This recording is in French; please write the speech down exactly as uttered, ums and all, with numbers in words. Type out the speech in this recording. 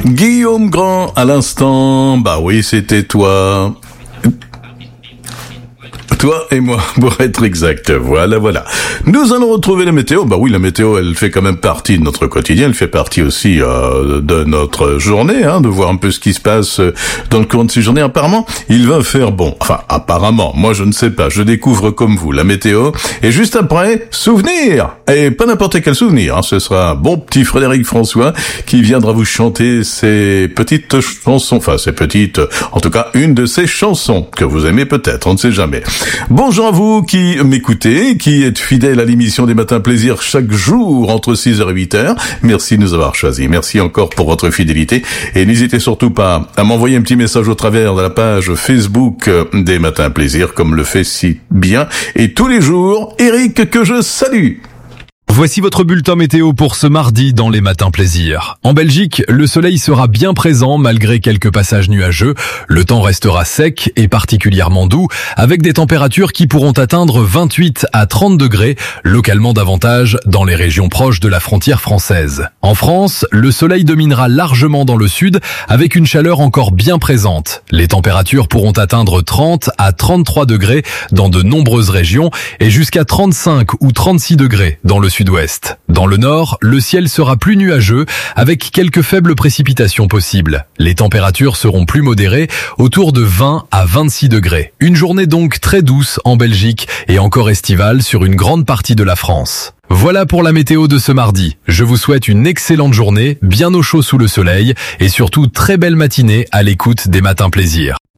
Guillaume Grand, à l'instant, bah oui, c'était toi. Toi et moi, pour être exact. Voilà, voilà. Nous allons retrouver la météo. Bah oui, la météo, elle fait quand même partie de notre quotidien. Elle fait partie aussi euh, de notre journée, hein, de voir un peu ce qui se passe dans le cours de ces journées. Apparemment, il va faire bon. Enfin, apparemment. Moi, je ne sais pas. Je découvre comme vous la météo. Et juste après, souvenir. Et pas n'importe quel souvenir. Hein. Ce sera un bon petit Frédéric François qui viendra vous chanter ses petites chansons. Enfin, ses petites... En tout cas, une de ses chansons que vous aimez peut-être. On ne sait jamais. Bonjour à vous qui m'écoutez, qui êtes fidèles à l'émission des Matins Plaisir chaque jour entre six heures et huit heures. Merci de nous avoir choisis. Merci encore pour votre fidélité. Et n'hésitez surtout pas à m'envoyer un petit message au travers de la page Facebook des Matins Plaisir, comme le fait si bien. Et tous les jours, Eric, que je salue. Voici votre bulletin météo pour ce mardi dans les Matins Plaisir. En Belgique, le soleil sera bien présent malgré quelques passages nuageux. Le temps restera sec et particulièrement doux, avec des températures qui pourront atteindre vingt-huit à trente degrés, localement davantage dans les régions proches de la frontière française. En France, le soleil dominera largement dans le sud, avec une chaleur encore bien présente. Les températures pourront atteindre trente à trente-trois degrés dans de nombreuses régions et jusqu'à trente-cinq ou trente-six degrés dans le sud-ouest. Dans le nord, le ciel sera plus nuageux avec quelques faibles précipitations possibles. Les températures seront plus modérées, autour de vingt à vingt-six degrés. Une journée donc très douce en Belgique et encore estivale sur une grande partie de la France. Voilà pour la météo de ce mardi. Je vous souhaite une excellente journée, bien au chaud sous le soleil et surtout très belle matinée à l'écoute des Matins Plaisir.